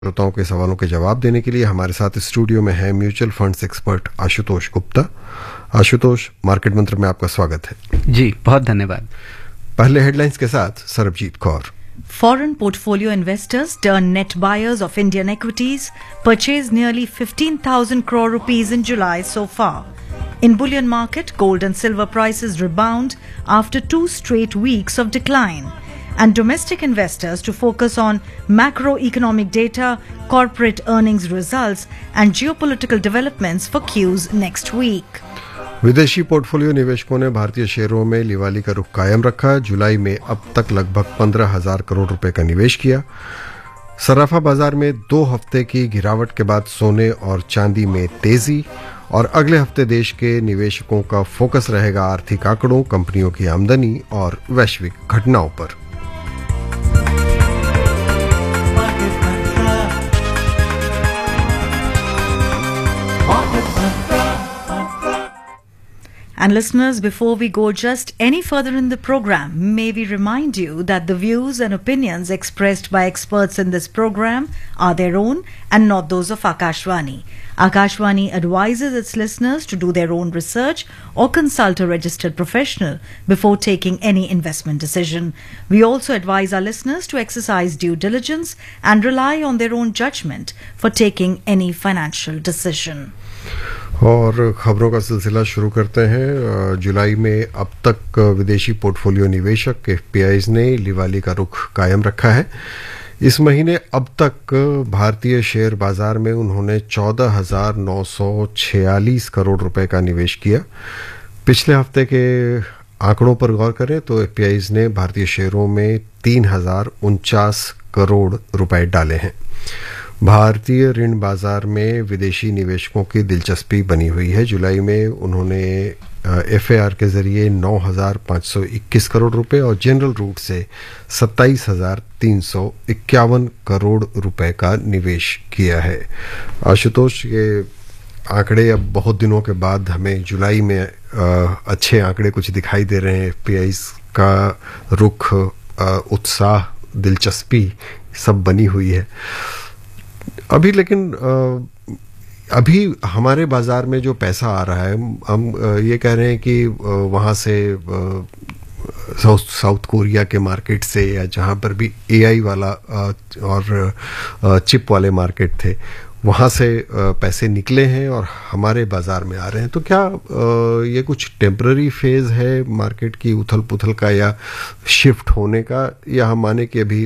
श्रोताओं के सवालों के जवाब देने के लिए हमारे साथ स्टूडियो में है mutual funds expert Ashutosh Gupta. Ashutosh, market मंत्र में आपका स्वागत है। जी, बहुत धन्यवाद। पहले हेडलाइंस के साथ Sarabjit Kaur. Foreign portfolio investors turn net buyers of Indian equities, purchased nearly 15,000 crore rupees in July so far. In bullion market, gold and silver prices rebound after 2 straight weeks of decline. And domestic investors to focus on macroeconomic data, corporate earnings results and geopolitical developments for Qs next week. विदेशी portfolio निवेशकों ने भारतीय शेयरों में लिवाली का रुख कायम रखा। जुलाई में अब तक लगभग 15,000 करोड़ रुपए का निवेश किया। सराफा बाजार में 2 हफ्ते की गिरावट के बाद सोने और चांदी में तेजी, और अगले हफ्ते देश के निवेशकों का फोकस रहेगा आर्थिक आंकड़ों, कंपनियों की आमदनी और वैश्विक घटनाओं पर। And listeners, before we go just any further in the program, may we remind you that the views and opinions expressed by experts in this program are their own and not those of Akashvani. Akashvani advises its listeners to do their own research or consult a registered professional before taking any investment decision. We also advise our listeners to exercise due diligence and rely on their own judgment for taking any financial decision. और खबरों का सिलसिला शुरू करते हैं। जुलाई में अब तक विदेशी पोर्टफोलियो निवेशक एफपीआईज ने लिवाली का रुख कायम रखा है। इस महीने अब तक भारतीय शेयर बाजार में उन्होंने 14,946 करोड़ रुपए का निवेश किया। पिछले हफ्ते के आंकड़ों पर गौर करें तो एफपीआईज ने भारतीय शेयरों में 3,049 करोड़ रुपए डाले हैं। भारतीय ऋण बाजार में विदेशी निवेशकों की दिलचस्पी बनी हुई है। जुलाई में उन्होंने एफएआर के जरिए 9,521 करोड़ रुपए और जनरल रूट से 27,351 करोड़ रुपए का निवेश किया है। आशुतोष, ये आंकड़े अब बहुत दिनों के बाद हमें जुलाई में अच्छे आंकड़े कुछ दिखाई दे रहे हैं। एफपीआईज का रुख, उत्साह, दिलचस्पी सब बनी हुई है अभी। लेकिन अभी हमारे बाजार में जो पैसा आ रहा है, हम ये कह रहे हैं कि वहाँ से साउथ कोरिया के मार्केट से, या जहाँ पर भी एआई वाला और चिप वाले मार्केट थे, वहाँ से पैसे निकले हैं और हमारे बाजार में आ रहे हैं। तो क्या ये कुछ टेम्पररी फेज है मार्केट की उथल पुथल का, या शिफ्ट होने का, या हम माने कि अभी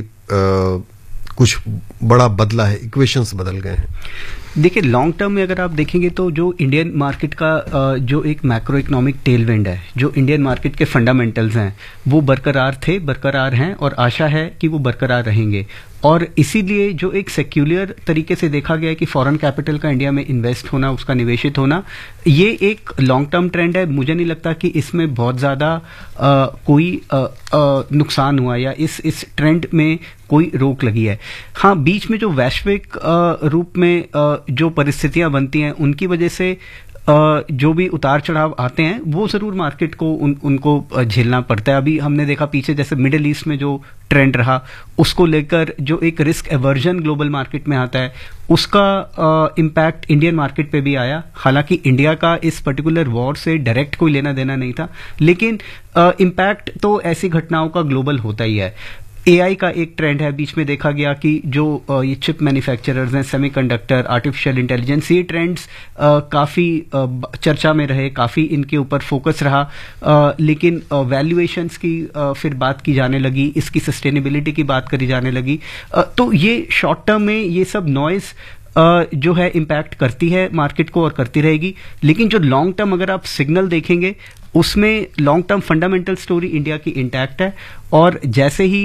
कुछ बड़ा बदला है, इक्वेशंस बदल गए हैं? देखिए, लॉन्ग टर्म में अगर आप देखेंगे तो जो इंडियन मार्केट का जो एक मैक्रो इकोनॉमिक टेलविंड है, जो इंडियन मार्केट के फंडामेंटल्स हैं, वो बरकरार हैं और आशा है कि वो बरकरार रहेंगे। और इसीलिए जो एक सेक्युलर तरीके से देखा गया है कि फॉरेन कैपिटल का इंडिया में इन्वेस्ट होना, उसका निवेशित होना, ये एक लॉन्ग टर्म ट्रेंड है। मुझे नहीं लगता कि इसमें बहुत ज़्यादा कोई नुकसान हुआ या इस ट्रेंड में कोई रोक लगी है। हाँ, बीच में जो वैश्विक रूप में जो परिस्थितियां बनती हैं, उनकी वजह से जो भी उतार चढ़ाव आते हैं, वो जरूर मार्केट को उनको झेलना पड़ता है। अभी हमने देखा पीछे जैसे मिडिल ईस्ट में जो ट्रेंड रहा, उसको लेकर जो एक रिस्क एवर्जन ग्लोबल मार्केट में आता है, उसका इम्पैक्ट इंडियन मार्केट पे भी आया। हालांकि इंडिया का इस पर्टिकुलर वॉर से डायरेक्ट कोई लेना देना नहीं था, लेकिन इम्पैक्ट तो ऐसी घटनाओं का ग्लोबल होता ही है। एआई का एक ट्रेंड है, बीच में देखा गया कि जो ये चिप मैन्युफैक्चरर्स हैं, सेमीकंडक्टर, आर्टिफिशियल इंटेलिजेंस, ये ट्रेंड्स काफ़ी चर्चा में रहे, काफ़ी इनके ऊपर फोकस रहा। लेकिन वैल्यूएशंस की फिर बात की जाने लगी, इसकी सस्टेनेबिलिटी की बात करी जाने लगी। तो ये शॉर्ट टर्म में ये सब नॉइज जो है इम्पैक्ट करती है मार्केट को और करती रहेगी। लेकिन जो लॉन्ग टर्म अगर आप सिग्नल देखेंगे, उसमें long term fundamental story India की इंटैक्ट है। और जैसे ही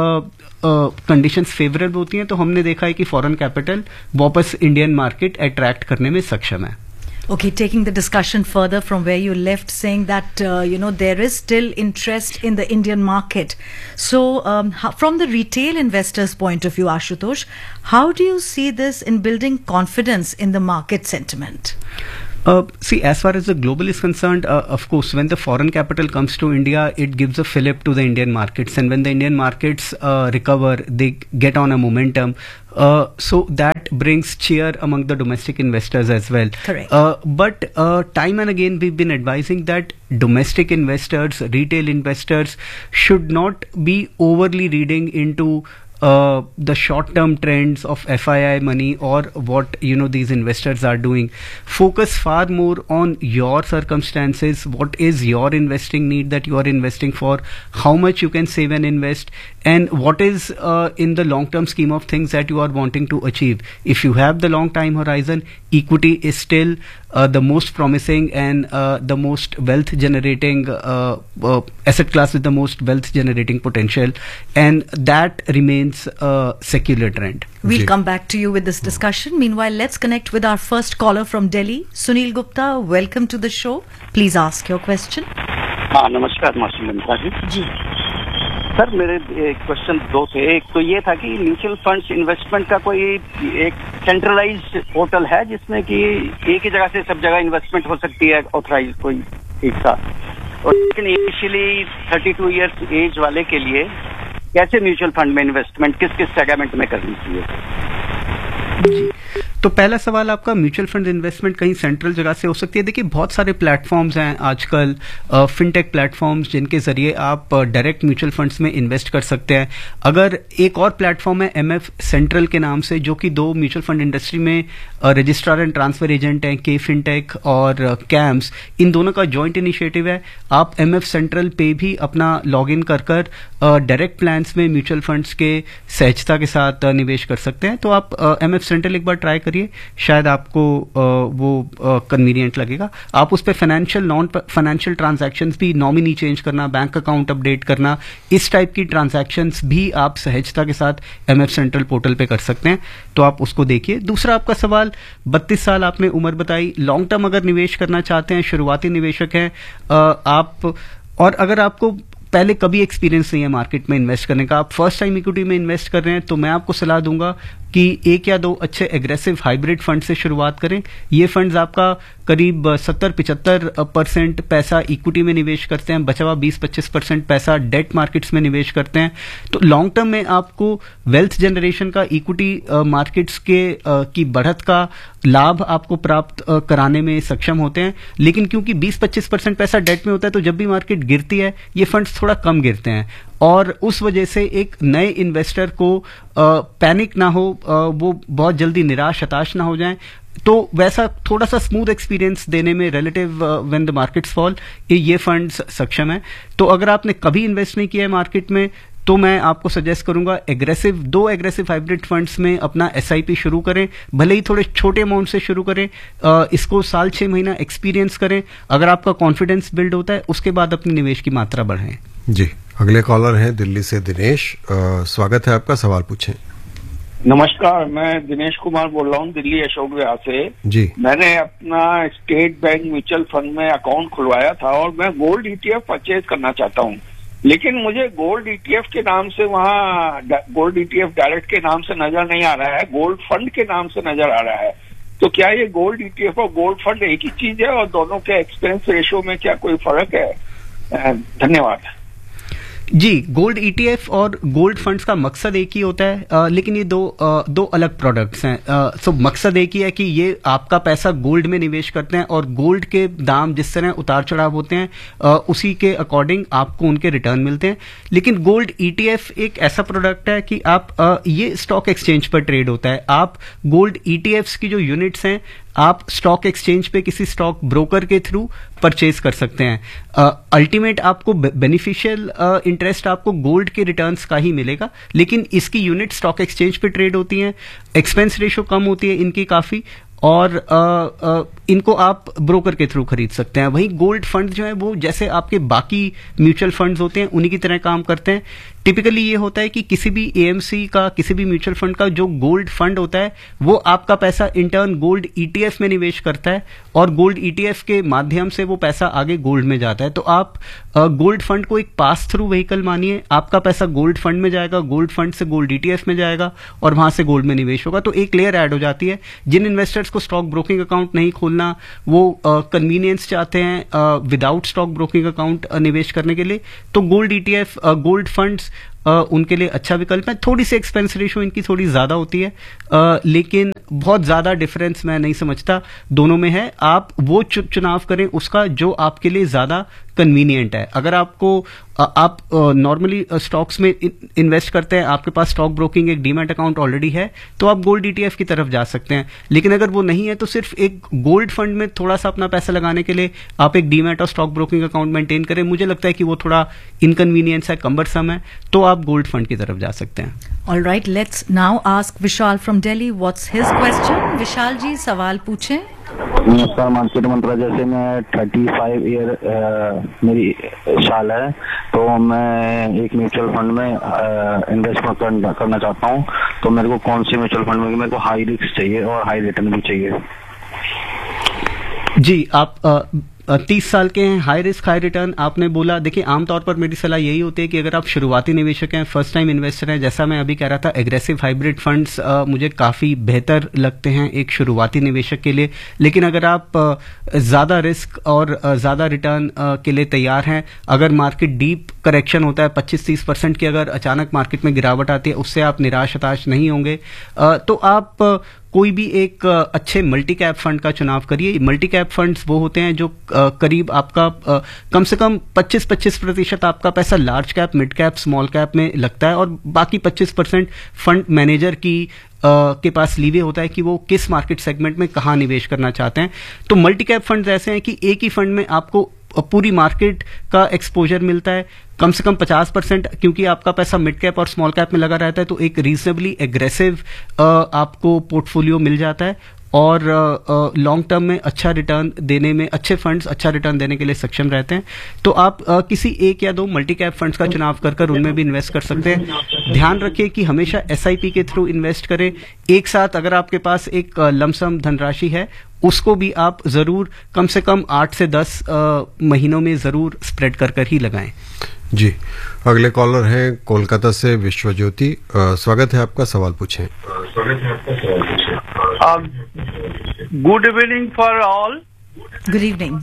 कंडीशंस फेवरेबल होती हैं, तो हमने देखा है कि फॉरेन कैपिटल वापस इंडियन मार्केट अट्रैक्ट करने में सक्षम है। Okay, taking the discussion further from where you left, saying that, there is still interest in the Indian market. So, from the retail investors' point of view, Ashutosh, how do you see this in building confidence in the market sentiment? See, as far as the global is concerned, of course, when the foreign capital comes to India, it gives a fillip to the Indian markets, and when the Indian markets recover, they get on a momentum. So that brings cheer among the domestic investors as well. Correct. But time and again, we've been advising that domestic investors, retail investors, should not be overly reading into the short-term trends of FII money or what these investors are doing. Focus far more on your circumstances. What is your investing need that you are investing for? How much you can save and invest, and what is in the long-term scheme of things that you are wanting to achieve. If you have the long time horizon, equity is still the most promising and the most wealth generating asset class with the most wealth generating potential, and that remains a secular trend. We'll come back to you with this discussion. Meanwhile, let's connect with our first caller from Delhi. Sunil Gupta, welcome to the show. Please ask your question. हाँ, नमस्कार master ममता जी। Sir, मेरे question दो थे। एक तो ये था कि म्यूचुअल फंड्स इन्वेस्टमेंट का कोई एक सेंट्रलाइज्ड पोर्टल है जिसमें कि एक ही जगह से सब जगह इन्वेस्टमेंट हो सकती है, ऑथराइज कोई एक साथ। और लेकिन इनिशियली 32 इयर्स एज वाले के लिए कैसे म्यूचुअल फंड में इन्वेस्टमेंट किस किस सेगमेंट में करनी चाहिए? जी, तो पहला सवाल आपका, म्यूचुअल फंड इन्वेस्टमेंट कहीं सेंट्रल जगह से हो सकती है। देखिए, बहुत सारे प्लेटफॉर्म्स हैं आजकल, फिनटेक प्लेटफॉर्म्स, जिनके जरिए आप डायरेक्ट म्यूचुअल फंड्स में इन्वेस्ट कर सकते हैं। अगर एक और प्लेटफॉर्म है MF सेंट्रल के नाम से, जो कि 2 म्यूचुअल फंड इंडस्ट्री में रजिस्ट्रार एंड ट्रांसफर एजेंट हैं, के फिनटेक और कैम्स, इन दोनों का जॉइंट इनिशिएटिव है। आप MF सेंट्रल पे भी अपना लॉग इन कर डायरेक्ट प्लान्स में म्यूचुअल फंड्स के सहजता के साथ निवेश कर सकते हैं। तो आप MF सेंट्रल एक बार ट्राई करिए, शायद आपको वो कन्वीनियंट लगेगा। आप उस पर फाइनेंशियल, नॉन फाइनेंशियल ट्रांजैक्शंस भी, नॉमिनी चेंज करना, बैंक अकाउंट अपडेट करना, इस टाइप की ट्रांजैक्शंस भी आप सहजता के साथ MF सेंट्रल पोर्टल पे कर सकते हैं। तो आप उसको देखिए। दूसरा आपका सवाल, 32 साल आपने उम्र बताई, लॉन्ग टर्म अगर निवेश करना चाहते हैं, शुरुआती निवेशक हैं आप, और अगर आपको पहले कभी एक्सपीरियंस नहीं है मार्केट में इन्वेस्ट करने का, आप फर्स्ट टाइम इक्विटी में इन्वेस्ट कर रहे हैं, तो मैं आपको सलाह दूंगा कि 1 या 2 अच्छे एग्रेसिव हाइब्रिड फंड से शुरुआत करें। ये फंड्स आपका करीब 70-75% पैसा इक्विटी में निवेश करते हैं, बचा हुआ 20-25% पैसा डेट मार्केट्स में निवेश करते हैं। तो लॉन्ग टर्म में आपको वेल्थ जनरेशन का, इक्विटी मार्केट्स के की बढ़त का लाभ आपको प्राप्त कराने में सक्षम होते हैं। लेकिन क्योंकि 20-25% पैसा डेट में होता है, तो जब भी मार्केट गिरती है, ये फंड्स थोड़ा कम गिरते हैं, और उस वजह से एक नए इन्वेस्टर को पैनिक ना हो, वो बहुत जल्दी निराश, हताश ना हो जाएं। तो वैसा थोड़ा सा स्मूथ एक्सपीरियंस देने में relative when the markets fall, ये फंड्स सक्षम है। तो अगर आपने कभी इन्वेस्ट नहीं किया है मार्केट में, तो मैं आपको सजेस्ट करूंगा 2 एग्रेसिव हाइब्रिड फंड्स में अपना SIP शुरू करें। भले ही थोड़े छोटे अमाउंट से शुरू करें, इसको साल 6 महीना एक्सपीरियंस करें। अगर आपका कॉन्फिडेंस बिल्ड होता है, उसके बाद अपनी निवेश की मात्रा बढ़ाएं। जी, अगले कॉलर हैं दिल्ली से दिनेश। स्वागत है आपका, सवाल पूछें। नमस्कार, मैं दिनेश कुमार बोल रहा हूँ दिल्ली अशोक विहार से। जी, मैंने अपना स्टेट बैंक म्यूचुअल फंड में अकाउंट खुलवाया था और मैं गोल्ड ETF परचेज करना चाहता हूँ, लेकिन मुझे गोल्ड ETF के नाम से वहाँ गोल्ड ETF डायरेक्ट के नाम से नजर नहीं आ रहा है, गोल्ड फंड के नाम से नजर आ रहा है। तो क्या ये गोल्ड ETF और गोल्ड फंड एक ही चीज है, और दोनों के एक्सपेंस रेशो में क्या कोई फर्क है? धन्यवाद। जी, गोल्ड ETF और गोल्ड फंड्स का मकसद एक ही होता है, लेकिन ये दो अलग प्रोडक्ट्स हैं। सो मकसद एक ही है कि ये आपका पैसा गोल्ड में निवेश करते हैं, और गोल्ड के दाम जिस तरह उतार चढ़ाव होते हैं, उसी के अकॉर्डिंग आपको उनके रिटर्न मिलते हैं। लेकिन गोल्ड ETF एक ऐसा प्रोडक्ट है कि आप ये स्टॉक एक्सचेंज पर ट्रेड होता है। आप गोल्ड ETFs की जो यूनिट्स हैं, आप स्टॉक एक्सचेंज पे किसी स्टॉक ब्रोकर के थ्रू परचेज कर सकते हैं। अल्टीमेट आपको बेनिफिशियल इंटरेस्ट आपको गोल्ड के रिटर्न्स का ही मिलेगा, लेकिन इसकी यूनिट स्टॉक एक्सचेंज पे ट्रेड होती हैं, एक्सपेंस रेशो कम होती है इनकी काफी, और इनको आप ब्रोकर के थ्रू खरीद सकते हैं। वहीं गोल्ड फंड जो है, वो जैसे आपके बाकी म्यूचुअल फंड्स होते हैं, उन्हीं की तरह काम करते हैं। टिपिकली ये होता है कि किसी भी एएमसी का, किसी भी म्यूचुअल फंड का जो गोल्ड फंड होता है वो आपका पैसा इंटर्न गोल्ड ईटीएफ में निवेश करता है और गोल्ड ईटीएफ के माध्यम से वो पैसा आगे गोल्ड में जाता है। तो आप गोल्ड फंड को एक पास थ्रू व्हीकल मानिए, आपका पैसा गोल्ड फंड में जाएगा, गोल्ड फंड से गोल्ड ईटीएफ में जाएगा और वहां से गोल्ड में निवेश होगा। तो एक लेयर ऐड हो जाती है। जिन इन्वेस्टर्स को स्टॉक ब्रोकिंग अकाउंट नहीं खोलना, वो कन्वीनियंस चाहते हैं विदाउट स्टॉक ब्रोकिंग अकाउंट निवेश करने के लिए, तो गोल्ड ईटीएफ, गोल्ड फंड्स उनके लिए अच्छा विकल्प है। थोड़ी सी एक्सपेंस रेशियो इनकी थोड़ी ज्यादा होती है, लेकिन बहुत ज्यादा डिफरेंस मैं नहीं समझता दोनों में है। आप वो चुनाव करें उसका जो आपके लिए ज्यादा कन्वीनियंट है। अगर आपको आप नॉर्मली स्टॉक्स में इन्वेस्ट करते हैं, आपके पास स्टॉक ब्रोकिंग एक डीमैट अकाउंट ऑलरेडी है, तो आप गोल्ड ईटीएफ की तरफ जा सकते हैं। लेकिन अगर वो नहीं है तो सिर्फ एक गोल्ड फंड में थोड़ा सा अपना पैसा लगाने के लिए आप एक डीमैट और स्टॉक ब्रोकिंग अकाउंट मेंटेन करें। मुझे लगता है कि वो थोड़ा इनकन्वीनियंस है, कम्बरसम है, तो आप गोल्ड फंड की तरफ जा सकते हैं। All right, let's now ask Vishal from Delhi. What's his question? Vishal जी, सवाल पूछें। नमस्कार मार्केट मंत्रा। जैसे मैं 35 ईयर मेरी साल है, तो मैं एक म्यूचुअल फंड में इन्वेस्टमेंट करना चाहता हूँ। तो मेरे को कौन सी म्यूचुअल फंड में, मेरे को हाई रिस्क चाहिए और हाई रिटर्न भी चाहिए। जी, आप 30 साल के हैं, हाई रिस्क हाई रिटर्न आपने बोला। देखिए, आमतौर पर मेरी सलाह यही होती है कि अगर आप शुरुआती निवेशक हैं, फर्स्ट टाइम इन्वेस्टर हैं, जैसा मैं अभी कह रहा था, एग्रेसिव हाइब्रिड फंड्स मुझे काफ़ी बेहतर लगते हैं एक शुरुआती निवेशक के लिए। लेकिन अगर आप ज़्यादा रिस्क और ज़्यादा रिटर्न के लिए तैयार हैं, अगर मार्केट डीप करेक्शन होता है 25-30% की, अगर अचानक मार्केट में गिरावट आती है, उससे आप निराश हताश नहीं होंगे, तो आप कोई भी एक अच्छे मल्टी कैप फंड का चुनाव करिए। मल्टी कैप फंड्स वो होते हैं जो करीब आपका कम से कम 25% आपका पैसा large cap, mid cap, small cap में लगता है और बाकी 25% फंड मैनेजर की के पास लीवे होता है कि वो किस मार्केट सेगमेंट में कहाँ निवेश करना चाहते हैं। तो मल्टी कैप फंड्स ऐसे हैं कि एक ही फंड में आपको पूरी मार्केट का एक्सपोजर मिलता है, कम से कम 50%, क्योंकि आपका पैसा मिड कैप और स्मॉल कैप में लगा रहता है। तो एक रीजनेबली एग्रेसिव आपको पोर्टफोलियो मिल जाता है और लॉन्ग टर्म में अच्छा रिटर्न देने में, अच्छे फंड्स अच्छा रिटर्न देने के लिए सक्षम रहते हैं। तो आप किसी एक या दो मल्टी कैप फंड्स का चुनाव कर उनमें भी इन्वेस्ट कर सकते हैं। ध्यान रखिए कि हमेशा एसआईपी के थ्रू इन्वेस्ट करें। एक साथ अगर आपके पास एक लमसम धनराशि है, उसको भी आप जरूर कम से कम 8 से 10 महीनों में जरूर स्प्रेड कर ही लगाएं। जी, अगले कॉलर हैं कोलकाता से विश्वज्योति। स्वागत है आपका, सवाल पूछें। Good evening for all. Good evening.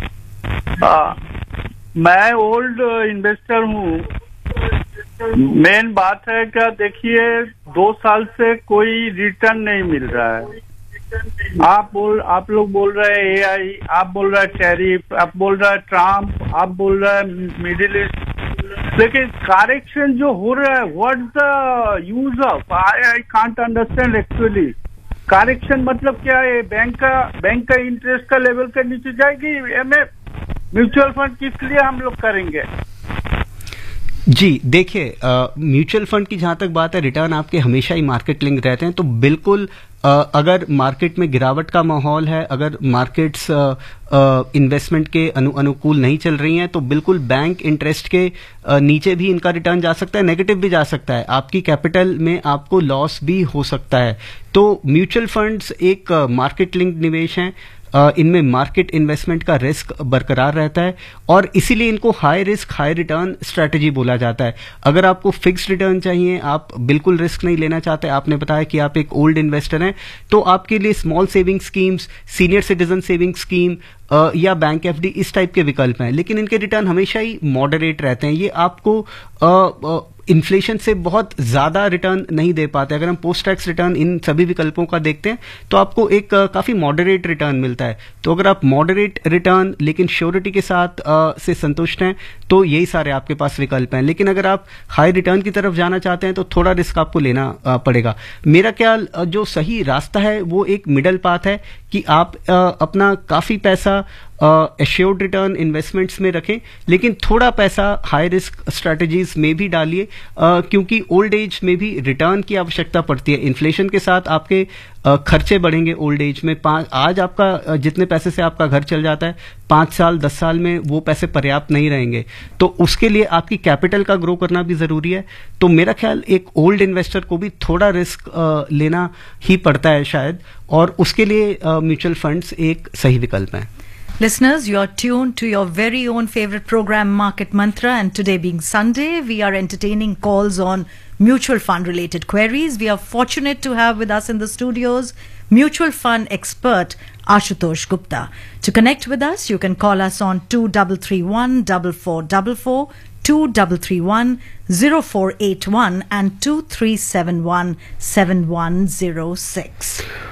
मैं ओल्ड इन्वेस्टर हूँ। मेन बात है क्या, देखिए 2 साल से कोई रिटर्न नहीं मिल रहा है। आप लोग बोल रहे हैं एआई, आप बोल रहे हैं टैरिफ, आप बोल रहे हैं ट्रम्प, आप बोल रहे हैं मिडिल ईस्ट, लेकिन करेक्शन जो हो रहा है, what the use of, I can't understand actually. Correction मतलब क्या है? बैंक का इंटरेस्ट का लेवल के नीचे जाएगी, म्यूचुअल फंड किस लिए हम लोग करेंगे? जी, देखिए, म्यूचुअल फंड की जहां तक बात है, रिटर्न आपके हमेशा ही मार्केट लिंक रहते हैं। तो बिल्कुल अगर मार्केट में गिरावट का माहौल है, अगर मार्केट्स इन्वेस्टमेंट के अनुकूल नहीं चल रही हैं, तो बिल्कुल बैंक इंटरेस्ट के नीचे भी इनका रिटर्न जा सकता है, नेगेटिव भी जा सकता है, आपकी कैपिटल में आपको लॉस भी हो सकता है। तो म्यूचुअल फंड्स एक मार्केट लिंक निवेश हैं, इनमें मार्केट इन्वेस्टमेंट का रिस्क बरकरार रहता है और इसीलिए इनको high risk high return strategy बोला जाता है। अगर आपको फिक्स्ड रिटर्न चाहिए, आप बिल्कुल रिस्क नहीं लेना चाहते, आपने बताया कि आप एक ओल्ड इन्वेस्टर हैं, तो आपके लिए small saving schemes, senior citizen saving scheme या बैंक एफडी इस टाइप के विकल्प हैं, लेकिन इनके रिटर्न हमेशा ही मॉडरेट रहते हैं। ये आपको इन्फ्लेशन से बहुत ज्यादा रिटर्न नहीं दे पाते। अगर हम पोस्ट टैक्स रिटर्न इन सभी विकल्पों का देखते हैं तो आपको एक काफी मॉडरेट रिटर्न मिलता है। तो अगर आप मॉडरेट रिटर्न लेकिन श्योरिटी के साथ से संतुष्ट हैं, तो यही सारे आपके पास विकल्प हैं। लेकिन अगर आप हाई रिटर्न की तरफ जाना चाहते हैं तो थोड़ा रिस्क आपको लेना पड़ेगा। मेरा ख्याल जो सही रास्ता है वो एक मिडल पाथ है कि आप अपना काफी पैसा एश्योर्ड रिटर्न इन्वेस्टमेंट्स में रखें, लेकिन थोड़ा पैसा हाई रिस्क स्ट्रैटेजीज में भी डालिए, क्योंकि ओल्ड एज में भी रिटर्न की आवश्यकता पड़ती है। इन्फ्लेशन के साथ आपके खर्चे बढ़ेंगे ओल्ड एज में। आज आपका जितने पैसे से आपका घर चल जाता है, 5 साल 10 साल में वो पैसे पर्याप्त नहीं रहेंगे, तो उसके लिए आपकी कैपिटल का ग्रो करना भी जरूरी है। तो मेरा ख्याल एक ओल्ड इन्वेस्टर को भी थोड़ा रिस्क लेना ही पड़ता है शायद, और उसके लिए म्यूचुअल फंड्स एक सही विकल्प है। Listeners, you're tuned to your very own favorite program, Market Mantra, and today being Sunday, we are entertaining calls on mutual fund related queries. We are fortunate to have with us in the studios mutual fund expert Ashutosh Gupta. To connect with us, you can call us on 2331 4444, 2331 0481 and 2371 7106.